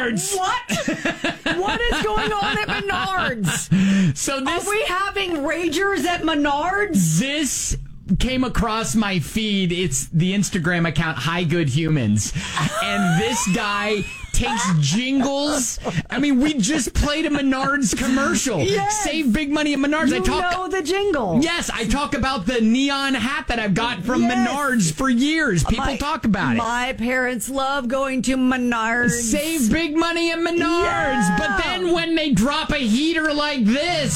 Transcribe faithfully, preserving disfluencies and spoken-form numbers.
Menards. What? What is going on at Menards? So this, Are we having ragers at Menards? This came across my feed. It's the Instagram account Hi Good Humans. And this guy takes jingles. I mean, we just played a Menards commercial. Yes. Save big money at Menards. You I talk, know the jingle. Yes, I talk about the neon hat that I've got from Yes. Menards for years. People My- talk about it. My parents love going to Menards. Save big money at Menards. Yeah. But then when they drop a heater like this,